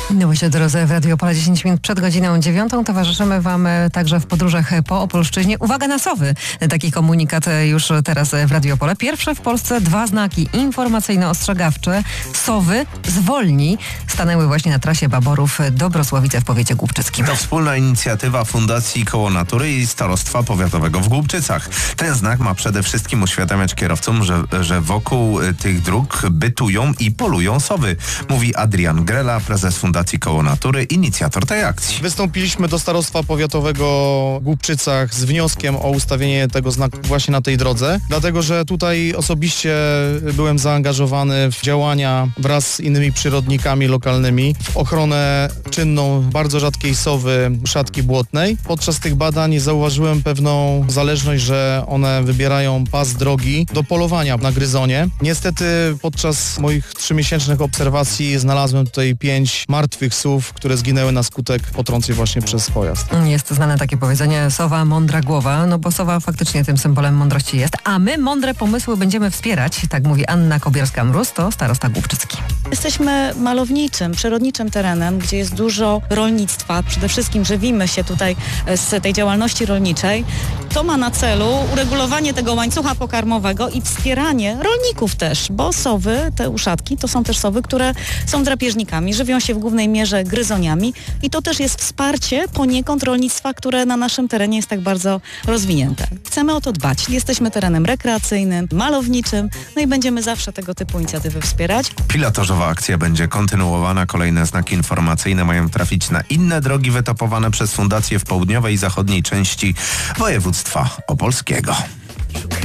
Nowość o drodze w Radio Opole 10 minut przed godziną 9. Towarzyszymy Wam także w podróżach po Opolszczyźnie. Uwaga na sowy! Taki komunikat już teraz w Radio Opole. Pierwsze w Polsce 2 znaki informacyjno-ostrzegawcze. Sowy zwolnij stanęły właśnie na trasie Baborów Dobrosławice w powiecie głubczyckim. To wspólna inicjatywa Fundacji Koło Natury i Starostwa Powiatowego w Głubczycach. Ten znak ma przede wszystkim uświadamiać kierowcom, że wokół tych dróg bytują i polują sowy. Mówi Adrian Grela, prezes Fundacji Koło Natury, inicjator tej akcji. Wystąpiliśmy do Starostwa Powiatowego w Głubczycach z wnioskiem o ustawienie tego znaku właśnie na tej drodze, dlatego że tutaj osobiście byłem zaangażowany w działania wraz z innymi przyrodnikami lokalnymi w ochronę czynną bardzo rzadkiej sowy szatki błotnej. Podczas tych badań zauważyłem pewną zależność, że one wybierają pas drogi do polowania na gryzonie. Niestety podczas moich 3-miesięcznych obserwacji znalazłem tutaj 5 martwych sów, które zginęły na skutek potrąceń właśnie przez pojazd. Jest znane takie powiedzenie: sowa, mądra głowa, no bo sowa faktycznie tym symbolem mądrości jest, a my mądre pomysły będziemy wspierać, tak mówi Anna Kobierska-Mróz, to starosta głubczycki. Jesteśmy malowniczym, przyrodniczym terenem, gdzie jest dużo rolnictwa. Przede wszystkim żywimy się tutaj z tej działalności rolniczej. To ma na celu uregulowanie tego łańcucha pokarmowego i wspieranie rolników też, bo sowy, te uszatki, to są też sowy, które są drapieżnikami, żywią się w głównej mierze gryzoniami i to też jest wsparcie poniekąd rolnictwa, które na naszym terenie jest tak bardzo rozwinięte. Chcemy o to dbać. Jesteśmy terenem rekreacyjnym, malowniczym, no i będziemy zawsze tego typu inicjatywy wspierać. Pilotażowa akcja będzie kontynuowana. Kolejne znaki informacyjne mają trafić na inne drogi wytopowane przez Fundację w południowej i zachodniej części województwa opolskiego.